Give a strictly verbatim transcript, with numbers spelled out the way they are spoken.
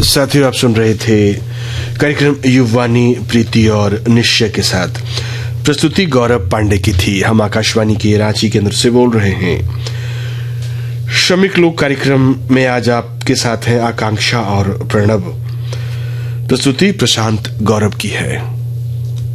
साथियों, आप सुन रहे थे कार्यक्रम युववाणी प्रीति और निश्चय के साथ। प्रस्तुति गौरव पांडे की थी। हम आकाशवाणी के रांची केंद्र से बोल रहे हैं। श्रमिक लोक कार्यक्रम में आज आपके साथ हैं आकांक्षा और प्रणव। प्रस्तुति प्रशांत गौरव की है।